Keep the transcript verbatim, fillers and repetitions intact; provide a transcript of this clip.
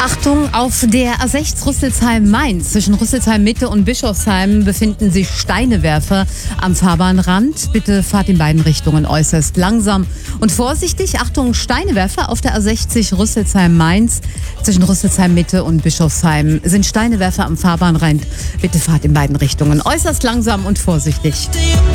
Achtung, auf der A sechs Rüsselsheim-Mainz zwischen Rüsselsheim-Mitte und Bischofsheim befinden sich Steinewerfer am Fahrbahnrand. Bitte fahrt in beiden Richtungen äußerst langsam und vorsichtig. Achtung, Steinewerfer auf der A sechzig Rüsselsheim-Mainz zwischen Rüsselsheim-Mitte und Bischofsheim sind Steinewerfer am Fahrbahnrand. Bitte fahrt in beiden Richtungen äußerst langsam und vorsichtig.